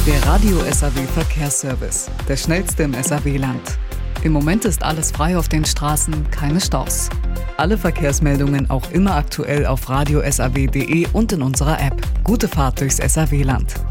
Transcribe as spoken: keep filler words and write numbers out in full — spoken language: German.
Der Radio S A W Verkehrsservice, der schnellste im S A W-Land. Im Moment ist alles frei auf den Straßen, keine Staus. Alle Verkehrsmeldungen auch immer aktuell auf radio s a w punkt d e und in unserer App. Gute Fahrt durchs S A W-Land.